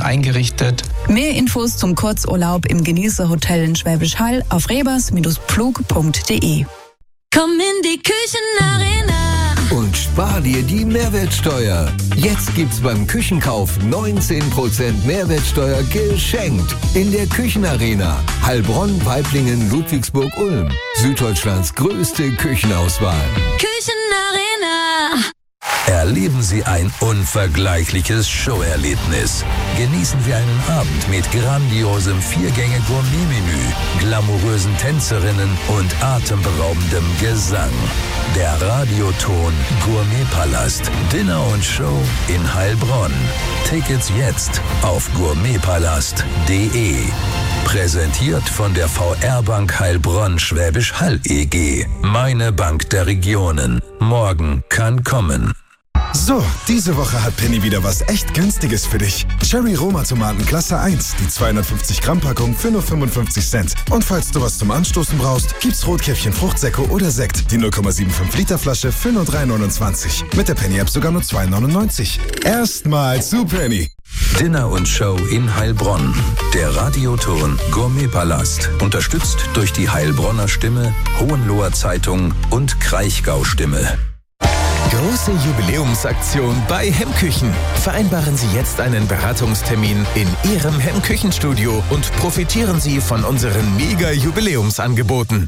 eingerichtet. Mehr Infos zum Kurzurlaub im Genießerhotel in Schwäbisch Hall auf rebers-pflug.de. Komm in die Küchenarena und spar dir die Mehrwertsteuer. Jetzt gibt's beim Küchenkauf 19% Mehrwertsteuer geschenkt. In der Küchenarena. Heilbronn, Weiblingen, Ludwigsburg, Ulm. Süddeutschlands größte Küchenauswahl. Küchenarena. Erleben Sie ein unvergleichliches Showerlebnis. Genießen Sie einen Abend mit grandiosem 4-Gänge-Gourmet-Menü, glamourösen Tänzerinnen und atemberaubendem Gesang. Der Radioton Gourmetpalast. Dinner und Show in Heilbronn. Tickets jetzt auf gourmetpalast.de. Präsentiert von der VR-Bank Heilbronn Schwäbisch Hall e.G. Meine Bank der Regionen. Morgen kann kommen. So, diese Woche hat Penny wieder was echt Günstiges für dich. Cherry Roma Tomaten Klasse 1, die 250 Gramm Packung für nur 55 Cent. Und falls du was zum Anstoßen brauchst, gibt's Rotkäppchen Fruchtsäcke oder Sekt, die 0,75 Liter Flasche für nur 3,29. Mit der Penny App sogar nur 2,99. Erstmal zu Penny. Dinner und Show in Heilbronn. Der Radioton Gourmetpalast. Unterstützt durch die Heilbronner Stimme, Hohenloher Zeitung und Kraichgau Stimme. Große Jubiläumsaktion bei Hemmküchen. Vereinbaren Sie jetzt einen Beratungstermin in Ihrem Hemmküchenstudio und profitieren Sie von unseren Mega-Jubiläumsangeboten.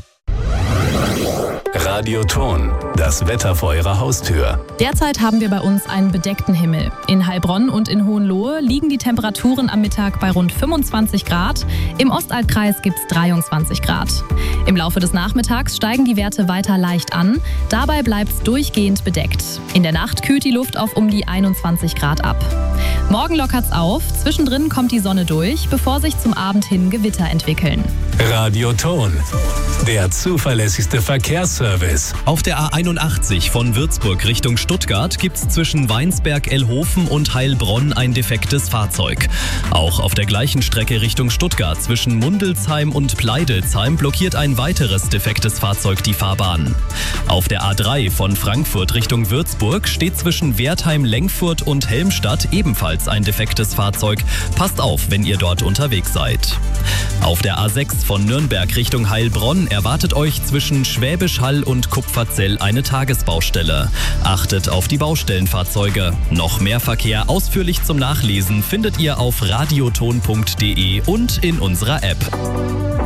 Radioton, das Wetter vor Ihrer Haustür. Derzeit haben wir bei uns einen bedeckten Himmel. In Heilbronn und in Hohenlohe liegen die Temperaturen am Mittag bei rund 25 Grad. Im Ostaltkreis gibt es 23 Grad. Im Laufe des Nachmittags steigen die Werte weiter leicht an. Dabei bleibt es durchgehend bedeckt. In der Nacht kühlt die Luft auf um die 21 Grad ab. Morgen lockert's auf. Zwischendrin kommt die Sonne durch, bevor sich zum Abend hin Gewitter entwickeln. Radioton, der zuverlässigste Verkehrsservice. Auf der A81 von Würzburg Richtung Stuttgart gibt's zwischen Weinsberg-Elhofen und Heilbronn ein defektes Fahrzeug. Auch auf der gleichen Strecke Richtung Stuttgart zwischen Mundelsheim und Pleidelsheim blockiert ein weiteres defektes Fahrzeug die Fahrbahn. Auf der A3 von Frankfurt Richtung Würzburg steht zwischen Wertheim-Lengfurt und Helmstadt ebenfalls ein defektes Fahrzeug. Passt auf, wenn ihr dort unterwegs seid. Auf der A6 von Nürnberg Richtung Heilbronn erwartet euch zwischen Schwäbisch Hall und Kupferzell eine Tagesbaustelle. Achtet auf die Baustellenfahrzeuge. Noch mehr Verkehr ausführlich zum Nachlesen findet ihr auf radioton.de und in unserer App.